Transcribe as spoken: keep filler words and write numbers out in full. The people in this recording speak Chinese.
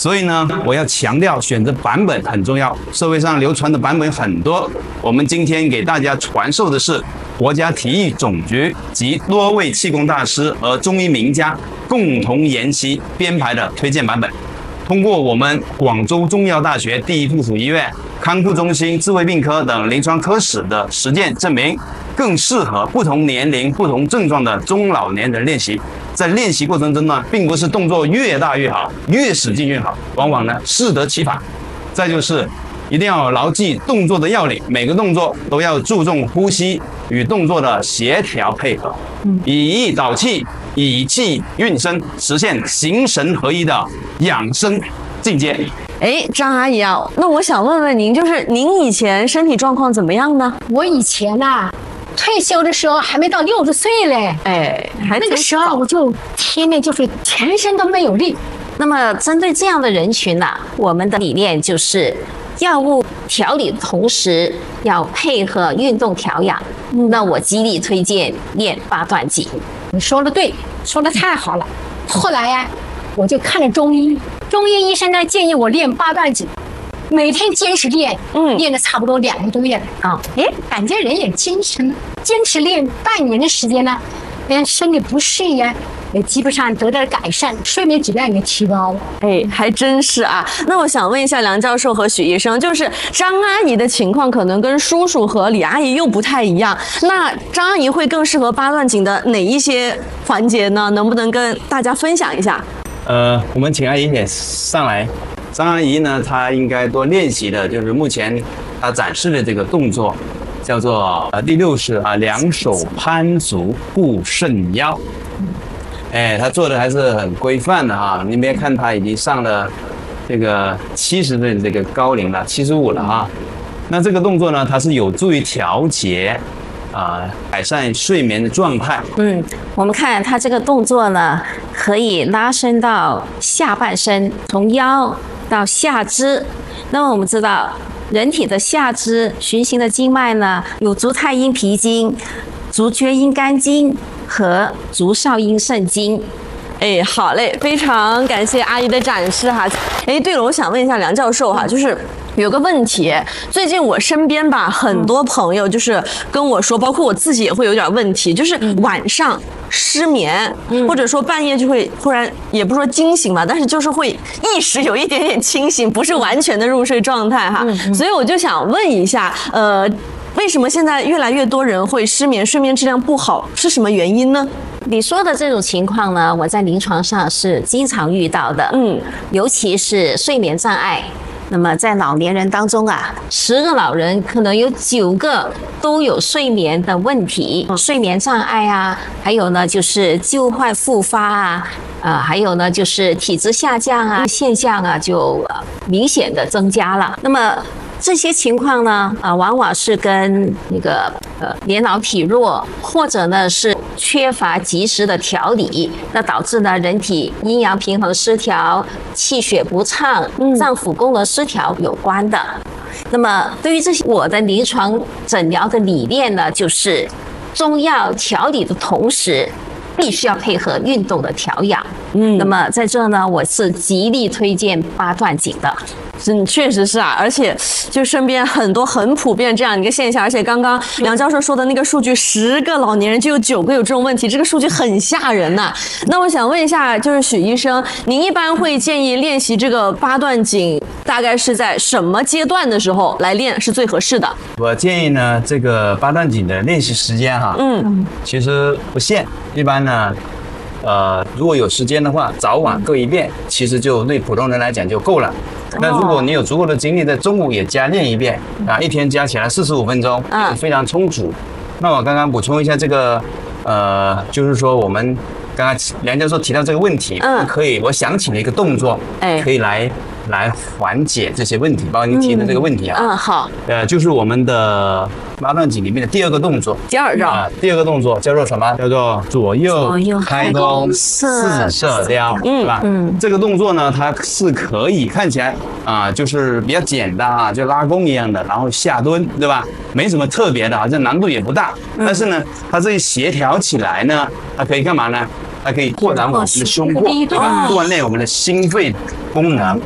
所以呢，我要强调选择版本很重要。社会上流传的版本很多，我们今天给大家传授的是国家体育总局及多位气功大师和中医名家共同研习编排的推荐版本。通过我们广州中医药大学第一附属医院康复中心智慧病科等临床科室的实践证明，更适合不同年龄、不同症状的中老年人练习。在练习过程中呢，并不是动作越大越好，越使劲越好，往往呢适得其反。再就是一定要牢记动作的要领，每个动作都要注重呼吸与动作的协调配合，以意导气，以气运身，实现形神合一的养生境界。 哎，张阿姨啊，那我想问问您，就是您以前身体状况怎么样呢？ 我以前呐、啊，退休的时候还没到六十岁嘞， 哎，还那个时候我就天天就是全身都没有力。 那么针对这样的人群呢、啊，我们的理念就是药物调理的同时要配合运动调养。嗯、那我极力推荐练八段锦。 你说的对，说的太好了。后来呀、啊，我就看了中医，中医医生呢建议我练八段锦，每天坚持练，嗯，练了差不多两个多月了啊，哎，感觉人也精神了。坚持练半年的时间呢，连身体不适呀。也基本上得到了改善，睡眠质量也提高了。 哎，还真是啊。那我想问一下梁教授和许医生，就是张阿姨的情况可能跟叔叔和李阿姨又不太一样，那张阿姨会更适合八段锦的哪一些环节呢？能不能跟大家分享一下？ 呃，我们请阿姨也上来。张阿姨呢，她应该多练习的就是目前她展示的这个动作，叫做呃第六式啊，两手攀足护肾腰。哎，他做的还是很规范的哈。你别看他已经上了这个七十岁的这个高龄了，七十五了哈。那这个动作呢，它是有助于调节啊、呃，改善睡眠的状态。 嗯，我们看他这个动作呢，可以拉伸到下半身，从腰到下肢。那么我们知道，人体的下肢循行的经脉呢，有足太阴脾经、足厥阴肝经和足少阴肾经。 哎，好嘞，非常感谢阿姨的展示哈。哎，对了，我想问一下梁教授哈，就是有个问题，最近我身边吧很多朋友就是跟我说，包括我自己也会有点问题，就是晚上失眠，嗯、或者说半夜就会突然，也不是说惊醒吧，但是就是会意识有一点点清醒，不是完全的入睡状态哈。嗯嗯、所以我就想问一下，呃。为什么现在越来越多人会失眠，睡眠质量不好，是什么原因呢？ 你说的这种情况呢，我在临床上是经常遇到的，嗯，尤其是睡眠障碍。那么在老年人当中啊，十个老人可能有九个都有睡眠的问题，睡眠障碍啊，还有呢就是旧患复发啊，呃，还有呢就是体质下降啊现象啊就明显的增加了。那么这些情况呢，啊、呃，往往是跟那个呃年老体弱，或者呢是缺乏及时的调理，那导致呢人体阴阳平衡失调、气血不畅、脏腑功能失调有关的。那么对于这些，我的临床诊疗的理念呢，就是中药调理的同时，必须要配合运动的调养。嗯，那么在这呢，我是极力推荐八段锦的。 嗯，确实是啊，而且就身边很多很普遍这样一个现象，而且刚刚梁教授说的那个数据，十个老年人就有九个有这种问题，这个数据很吓人呐、啊。那我想问一下，就是许医生，您一般会建议练习这个八段锦，大概是在什么阶段的时候来练是最合适的？ 我建议呢，这个八段锦的练习时间哈，嗯，其实不限，一般呢。呃，如果有时间的话，早晚各一遍，其实就对普通人来讲就够了。那如果你有足够的精力，在中午也加练一遍啊，一天加起来四十五分钟，嗯，非常充足。那我刚刚补充一下这个，呃，就是说我们刚刚梁教授提到这个问题，嗯，可以，我想起了一个动作，哎，可以来来缓解这些问题，包括您提的这个问题啊。 嗯，好。 呃，就是我们的八段锦里面的第二个动作， 第二招啊，第二个动作叫做什么？叫做左右开弓四射雕，对吧？嗯，这个动作呢，它是可以看起来啊，就是比较简单啊，就拉弓一样的，然后下蹲，对吧？没什么特别的啊，这难度也不大。但是呢，它这一协调起来呢，它可以干嘛呢？它可以扩展我们的胸廓，对吧？锻炼我们的心肺功能。